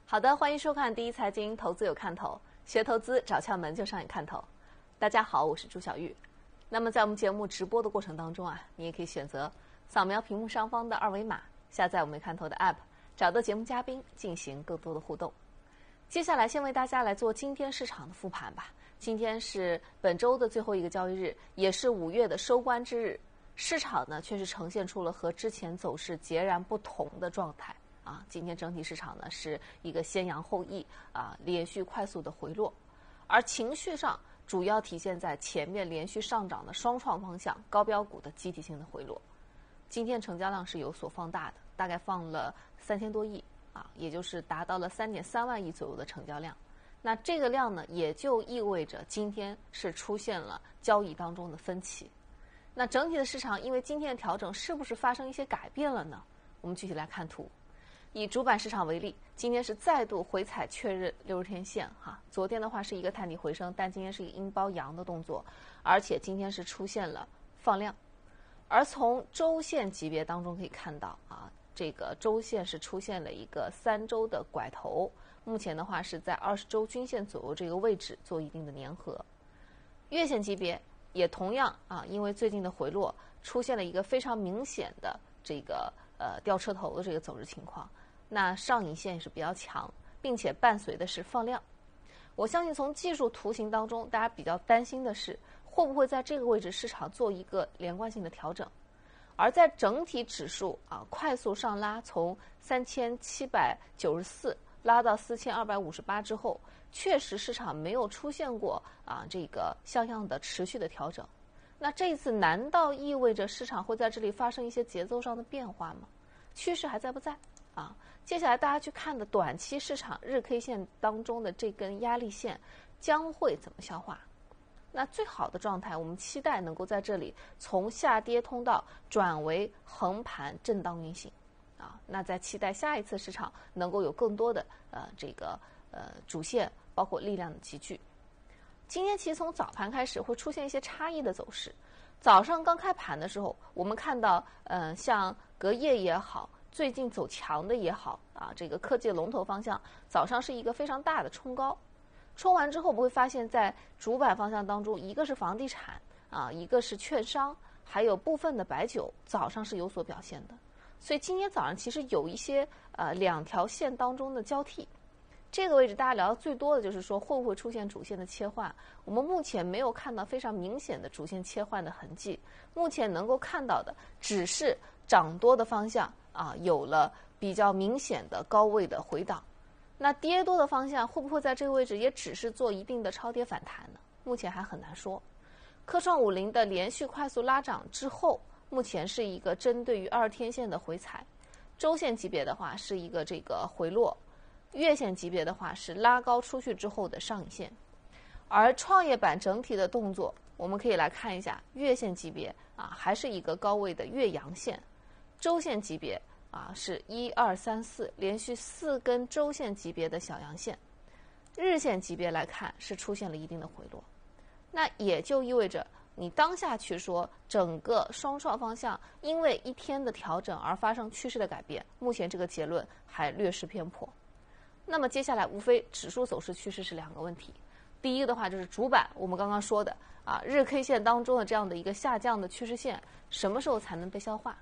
好的，欢迎收看第一财经投资有看头，学投资找窍门就上眼看头。大家好，我是朱小玉。那么在我们节目直播的过程当中啊，你也可以选择扫描屏幕上方的二维码，下载我们看头的 App， 找到节目嘉宾进行更多的互动。接下来先为大家来做今天市场的复盘吧。今天是本周的最后一个交易日，也是5月的收官之日。市场呢，确实呈现出了和之前走势截然不同的状态。今天整体市场呢是一个先扬后抑连续快速的回落，而情绪上主要体现在前面连续上涨的双创方向高标股的集体性的回落。今天成交量是有所放大的，大概放了3000多亿也就是达到了3.3万亿左右的成交量。那这个量呢，也就意味着今天是出现了交易当中的分歧。那整体的市场因为今天的调整是不是发生一些改变了呢？我们具体来看图。以主板市场为例，今天是再度回踩确认60天线昨天的话是一个探底回升，但今天是一个阴包阳的动作，而且今天是出现了放量。而从周线级别当中可以看到这个周线是出现了一个3周的拐头，目前的话是在20周均线左右这个位置做一定的粘合。月线级别也同样因为最近的回落出现了一个非常明显的这个掉车头的这个走势情况，那上影线也是比较强，并且伴随的是放量。我相信从技术图形当中，大家比较担心的是会不会在这个位置市场做一个连贯性的调整。而在整体指数快速上拉，从3794拉到4258之后，确实市场没有出现过这个像样的持续的调整。那这一次难道意味着市场会在这里发生一些节奏上的变化吗？趋势还在不在接下来大家去看的短期市场日 K 线当中的这根压力线将会怎么消化？那最好的状态，我们期待能够在这里从下跌通道转为横盘震荡运行那在期待下一次市场能够有更多的主线包括力量的集聚。今天其实从早盘开始会出现一些差异的走势。早上刚开盘的时候，我们看到像隔夜也好，最近走强的也好这个科技龙头方向早上是一个非常大的冲高，冲完之后我们会发现在主板方向当中，一个是房地产一个是券商，还有部分的白酒早上是有所表现的。所以今天早上其实有一些两条线当中的交替。这个位置大家聊的最多的就是说会不会出现主线的切换，我们目前没有看到非常明显的主线切换的痕迹，目前能够看到的只是涨多的方向有了比较明显的高位的回档。那跌多的方向会不会在这个位置也只是做一定的超跌反弹呢？目前还很难说。科创50的连续快速拉涨之后，目前是一个针对于20天线的回踩，周线级别的话是一个这个回落，月线级别的话是拉高出去之后的上影线。而创业板整体的动作，我们可以来看一下，月线级别还是一个高位的月阳线，周线级别是1、2、3、4连续4根周线级别的小阳线，日线级别来看是出现了一定的回落。那也就意味着你当下去说整个双创方向因为一天的调整而发生趋势的改变，目前这个结论还略失偏颇。那么接下来无非指数走势趋势是2个问题。第一个的话就是主板，我们刚刚说的日 K 线当中的这样的一个下降的趋势线什么时候才能被消化